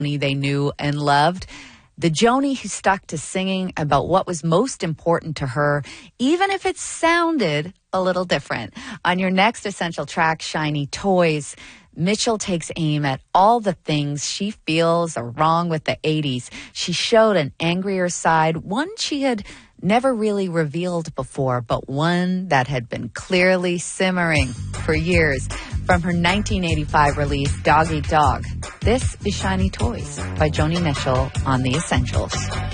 they knew and loved. The Joni who stuck to singing about what was most important to her, even if it sounded a little different. On your next essential track, Shiny Toys, Mitchell takes aim at all the things she feels are wrong with the 80s. She showed an angrier side, one she had never really revealed before, but one that had been clearly simmering for years. From her 1985 release, Dog Eat Dog, this is Shiny Toys by Joni Mitchell on The Essentials.